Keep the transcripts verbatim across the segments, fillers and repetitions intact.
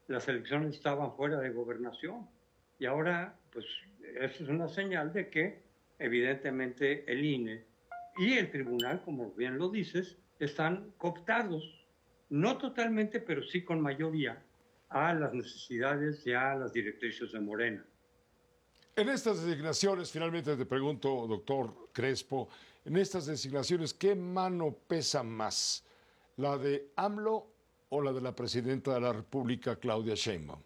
las elecciones estaban fuera de gobernación. Y ahora, pues, eso es una señal de que, evidentemente, el I N E y el tribunal, como bien lo dices, están cooptados, no totalmente, pero sí con mayoría, a las necesidades y a las directrices de Morena. En estas designaciones, finalmente te pregunto, doctor Crespo, en estas designaciones, ¿qué mano pesa más? ¿La de AMLO o la de la presidenta de la República, Claudia Sheinbaum?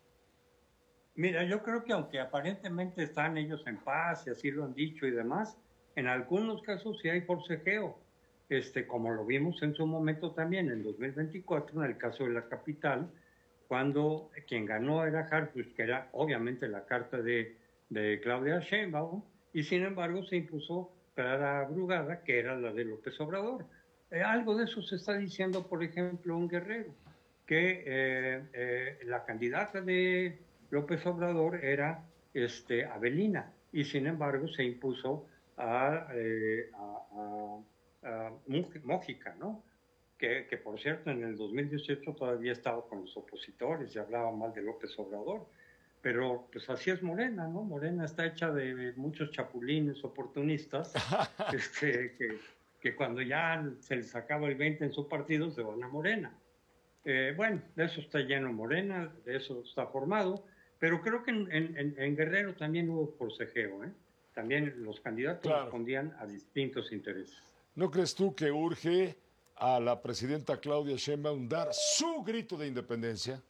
Mira, yo creo que aunque aparentemente están ellos en paz y así lo han dicho y demás, en algunos casos sí hay forcejeo, este, como lo vimos en su momento también en dos mil veinticuatro, en el caso de la capital, cuando quien ganó era Harfuch, que era obviamente la carta de, de Claudia Sheinbaum, y sin embargo se impuso Clara Brugada, que era la de López Obrador. Eh, algo de eso se está diciendo, por ejemplo, en Guerrero, que eh, eh, la candidata de López Obrador era este, Avelina, y sin embargo se impuso a, eh, a, a, a Mójica, ¿no? Que, que por cierto en el dos mil dieciocho todavía estaba con los opositores y hablaba mal de López Obrador, pero pues así es Morena, ¿no? Morena está hecha de muchos chapulines oportunistas, este, que, que cuando ya se les acaba el veinte en su partido se van a Morena. Eh, bueno, de eso está lleno Morena, de eso está formado, pero creo que en, en, en Guerrero también hubo forcejeo, ¿eh? También los candidatos claro. respondían a distintos intereses. ¿No crees tú que urge a la presidenta Claudia Sheinbaum dar su grito de independencia?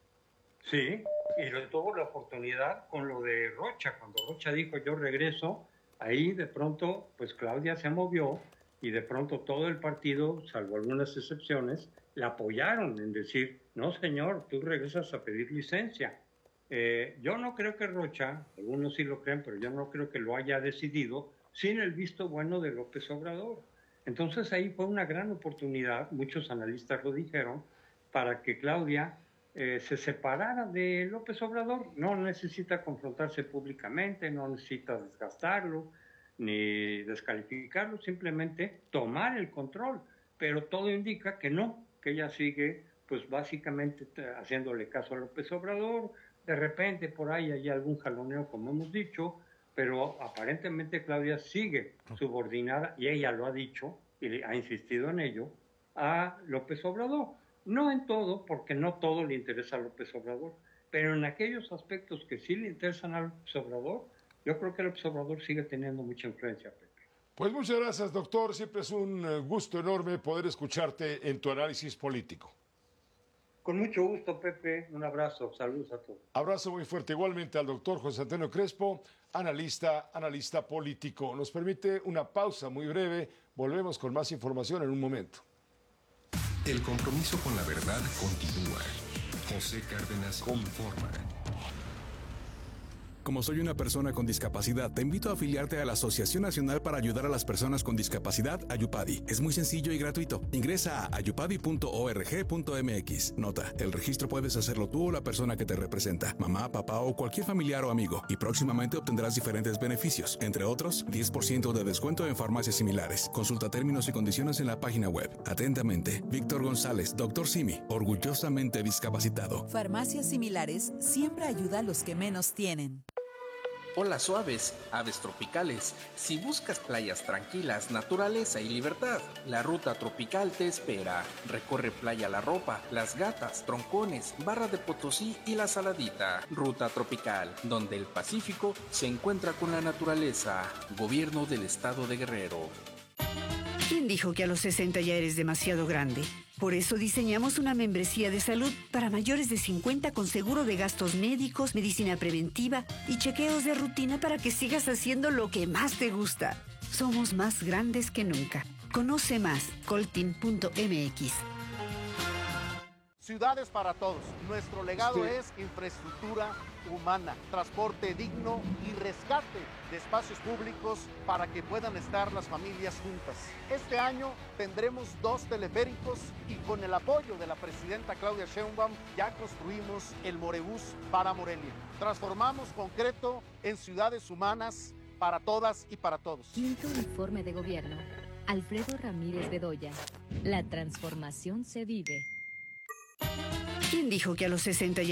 Sí, y lo tuvo la oportunidad con lo de Rocha, cuando Rocha dijo yo regreso, ahí de pronto pues Claudia se movió y de pronto todo el partido, salvo algunas excepciones, la apoyaron en decir, no señor, tú regresas a pedir licencia. Eh, yo no creo que Rocha, algunos sí lo creen, pero yo no creo que lo haya decidido sin el visto bueno de López Obrador. Entonces ahí fue una gran oportunidad, muchos analistas lo dijeron, para que Claudia eh, se separara de López Obrador. No necesita confrontarse públicamente, no necesita desgastarlo, ni descalificarlo, simplemente tomar el control. Pero todo indica que no, que ella sigue pues básicamente haciéndole caso a López Obrador. De repente por ahí hay algún jaloneo, como hemos dicho, pero aparentemente Claudia sigue subordinada, y ella lo ha dicho y ha insistido en ello, a López Obrador. No en todo, porque no todo le interesa a López Obrador, pero en aquellos aspectos que sí le interesan a López Obrador, yo creo que López Obrador sigue teniendo mucha influencia, Pepe. Pues muchas gracias, doctor. Siempre es un gusto enorme poder escucharte en tu análisis político. Con mucho gusto, Pepe. Un abrazo. Saludos a todos. Abrazo muy fuerte igualmente al doctor José Antonio Crespo, analista, analista político. Nos permite una pausa muy breve. Volvemos con más información en un momento. El compromiso con la verdad continúa. José Cárdenas informa. Como soy una persona con discapacidad, te invito a afiliarte a la Asociación Nacional para Ayudar a las Personas con Discapacidad, Ayupadi. Es muy sencillo y gratuito. Ingresa a ayupadi punto org punto mx. Nota, el registro puedes hacerlo tú o la persona que te representa, mamá, papá o cualquier familiar o amigo, y próximamente obtendrás diferentes beneficios, entre otros, diez por ciento de descuento en farmacias similares. Consulta términos y condiciones en la página web. Atentamente, Víctor González, doctor Simi, orgullosamente discapacitado. Farmacias similares siempre ayuda a los que menos tienen. Hola suaves, aves tropicales. Si buscas playas tranquilas, naturaleza y libertad, la Ruta Tropical te espera. Recorre Playa La Ropa, Las Gatas, Troncones, Barra de Potosí y La Saladita. Ruta Tropical, donde el Pacífico se encuentra con la naturaleza. Gobierno del Estado de Guerrero. ¿Quién dijo que a los sesenta ya eres demasiado grande? Por eso diseñamos una membresía de salud para mayores de cincuenta con seguro de gastos médicos, medicina preventiva y chequeos de rutina para que sigas haciendo lo que más te gusta. Somos más grandes que nunca. Conoce más, coltin punto mx. Ciudades para todos. Nuestro legado sí. es infraestructura humana, transporte digno y rescate de espacios públicos para que puedan estar las familias juntas. Este año tendremos dos teleféricos y con el apoyo de la presidenta Claudia Sheinbaum ya construimos el Morebús para Morelia. Transformamos concreto en ciudades humanas para todas y para todos. Quinto informe de gobierno. Alfredo Ramírez Bedoya. La transformación se vive. ¿Quién dijo que a los sesenta ya